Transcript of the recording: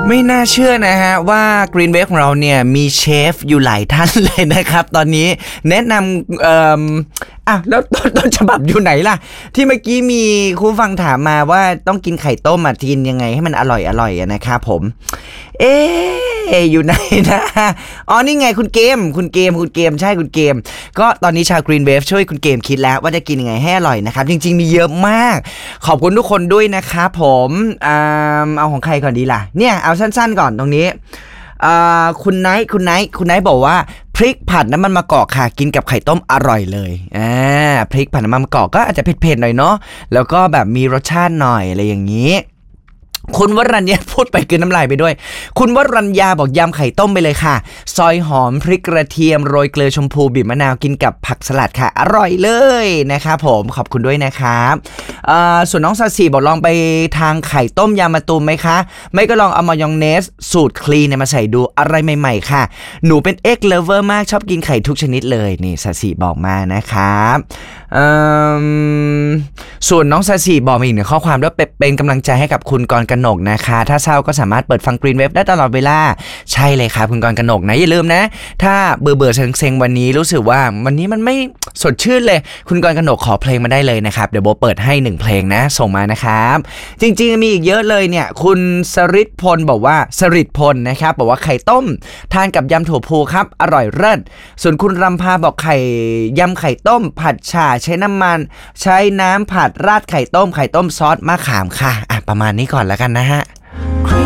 ไม่น่าเชื่อนะฮะว่า Green Wave ของเราเนี่ยมีเชฟอยู่หลายท่านเลยนะครับตอนนี้แนะนำแล้วต้นฉบับอยู่ไหนล่ะที่เมื่อกี้มีคุณฟังถามมาว่าต้องกินไข่ต้มกินยังไงให้มันอร่อยนะครับผมอยู่ไหนนะอ๋อนี่ไงคุณเกมใช่คุณเกมก็ตอนนี้ชาว Green Wave ช่วยคุณเกมคิดแล้วว่าจะกินยังไงให้อร่อยนะครับจริงๆมีเยอะมากขอบคุณทุกคนด้วยนะครับผมเอาของใครก่อนดีล่ะเนี่ยเอาสั้นๆก่อนตรงนี้คุณไนท์บอกว่าพริกผัดน้ำมันมะกอกค่ะกินกับไข่ต้มอร่อยเลยพริกผัดน้ำมันมะกอกก็อาจจะเผ็ดๆหน่อยเนาะแล้วก็แบบมีรสชาติหน่อยอะไรอย่างนี้คุณวรัญญาพูดไปกินน้ำลายไปด้วยคุณวรัญญาบอกยำไข่ต้มไปเลยค่ะซอยหอมพริกกระเทียมโรยเกลือชมพูบีบมะนาวกินกับผักสลัดค่ะอร่อยเลยนะครับผมขอบคุณด้วยนะครับส่วนน้องซาสีบอกลองไปทางไข่ต้มยำมะตูมไหมคะไม่ก็ลองเอามายองเนสสูตรคลีนมาใส่ดูอะไรใหม่ๆค่ะหนูเป็นเอ็กเลเวอร์มากชอบกินไข่ทุกชนิดเลยนี่ซาสีบอกมานะครับส่วนน้องซาสีบอกมาอีกหนึ่งข้อความด้วยเป็นกำลังใจให้กับคุณกรกนกนะคะถ้าเศร้าก็สามารถเปิดฟัง Green Wave ได้ตลอดเวลาใช่เลยครับคุณกรกนกนะอย่าลืมนะถ้าเบื่อเซ็งวันนี้รู้สึกว่าวันนี้มันไม่สดชื่นเลยคุณกรกนกขอเพลงมาได้เลยนะครับเดี๋ยวโบเปิดให้1เพลงนะส่งมานะครับจริงๆมีอีกเยอะเลยเนี่ยคุณสริตพลบอกว่านะครับบอกว่าไข่ต้มทานกับยำถั่วพูครับอร่อยเลิศส่วนคุณรำพาบอกยำไข่ต้มผัดฉ่าใช้น้ำมันใช้น้ำผัดราดไข่ต้มซอสมะขามค่ะประมาณนี้ก่อนแล้วกันนะฮะ